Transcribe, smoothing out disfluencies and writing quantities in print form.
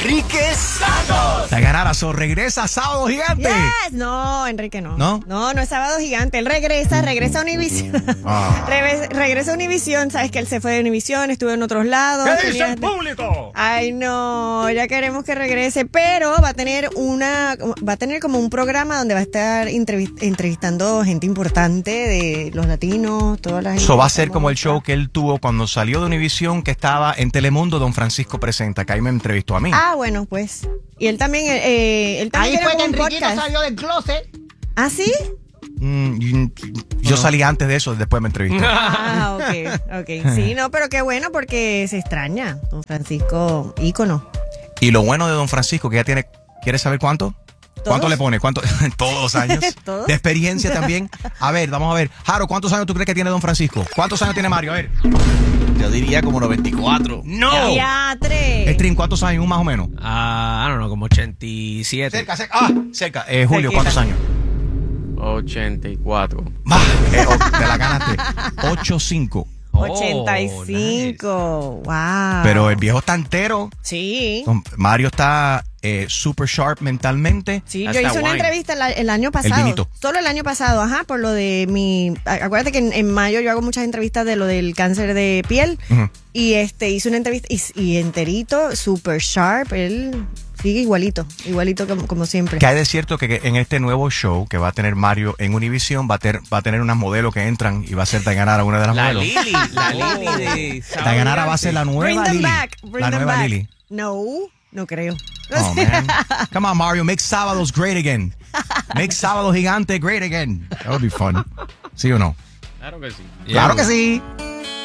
Enrique Santos. Dayanara, regresa Sábado Gigante. Yes. No, Enrique no. ¿No? No es Sábado Gigante. Él regresa a Univisión. Regresa a Univisión. Sabes que él se fue de Univisión, estuvo en otros lados. ¿Qué dice el público? Ay, no, ya queremos que regrese, pero va a tener como un programa donde va a estar entrevistando gente importante de los latinos, todas las. Eso va a ser como el show que él tuvo cuando salió de Univisión, que estaba en Telemundo, Don Francisco Presenta, que ahí me entrevistó a mí. Ah, bueno, pues. Y él también Ahí tiene fue que un Enriquito podcast. salió del closet. ¿Ah, sí? Yo salí antes de eso, después me entrevistó. Ah, ok. Sí, no, pero qué bueno porque se extraña. Don Francisco, ícono. Y lo bueno de Don Francisco, que ya tiene, ¿quieres saber cuánto? ¿Cuánto le pone? ¿Cuánto? Todos los años. ¿Todos? De experiencia también. A ver, vamos a ver. Jaro, ¿cuántos años tú crees que tiene Don Francisco? ¿Cuántos años tiene Mario? A ver. Yo diría como 94. ¡No! ¡Teatre! Estrin, ¿cuántos años? Un más o menos. No, como 87. Cerca. Julio, Cerquita. ¿cuántos años? 84. Te la ganaste. 8-5. 85. Wow. Pero el viejo está entero. Sí. Mario está super sharp mentalmente. Sí, yo Hasta hice una wine. entrevista el año pasado. vinito. Solo el año pasado, por lo de acuérdate que en mayo yo hago muchas entrevistas de lo del cáncer de piel. Ujú. Y hice una entrevista y enterito, super sharp, él sigue igualito como siempre. Que hay de cierto que en este nuevo show que va a tener Mario en Univision va a tener unas modelos que entran y va a ser Dayanara una de las La modelos. Lili de Sábado Dayanara va a Gigante. ser la Bring nueva them Lili. back, La nueva Lili. No creo. Oh, man. Come on, Mario. Make sábados great again. Make Sábado Gigante great again. That would be fun. ¿Sí o no? Claro que sí. Claro que sí.